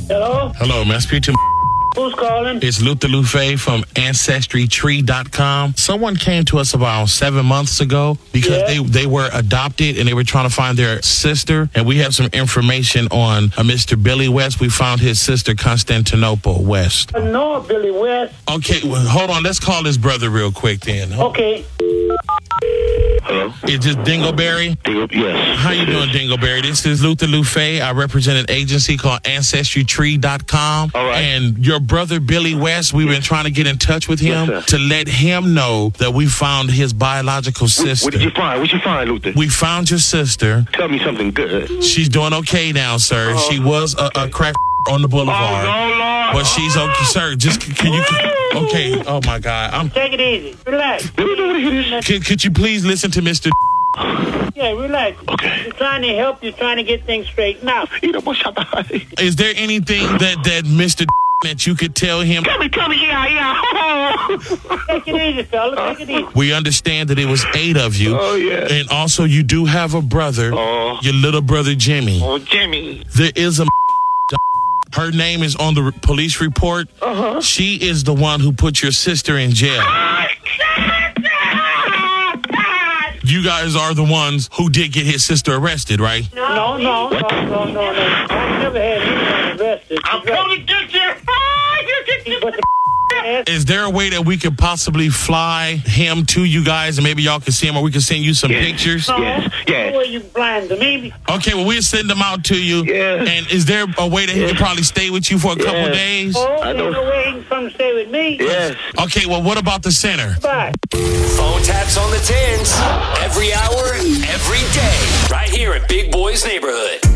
Hello? Hello, may I speak to Who's calling? It's Luther Lufe from AncestryTree.com. Someone came to us about 7 months ago because they were adopted and they were trying to find their sister. And we have some information on Mr. Billy West. We found his sister, Constantinople West. No, Billy West. Okay, well, hold on. Let's call his brother real quick then. Okay. Hello? Is this Dingleberry? Yes. How you doing, Dingleberry? This is Luther Lufe. I represent an agency called AncestryTree.com. All right. And your brother, Billy West, we've been trying to get in touch with him to let him know that we found his biological sister. What did you find? What you find, Luther? We found your sister. Tell me something good. She's doing okay now, sir. She was a crack on the boulevard. Oh, Lord. But she's okay, sir. Just can you? Okay. Oh my God. Take it easy. Relax. Could you please listen to Mr. Yeah, relax. Okay. We're trying to help you, trying to get things straightened out. Is there anything that Mr. that you could tell him? Tell me, yeah. Take it easy, fella. Take it easy. We understand that it was 8 of you. Oh, yeah. And also you do have a brother, your little brother Jimmy. Oh, Jimmy. There is a her name is on the police report. She is the one who put your sister in jail. You guys are the ones who did get his sister arrested, right? No. I never had anyone arrested. I'm going to get you. But the Is there a way that we could possibly fly him to you guys and maybe y'all can see him or we can send you some pictures? Yes. No way you blind to me. Okay, well, we'll send them out to you. Yeah. And is there a way that he could probably stay with you for a couple days? Oh, there's no way he can come stay with me. Yes. Okay, well, what about the center? Bye. Phone taps on the 10s. Every hour, every day. Right here at Big Boy's Neighborhood.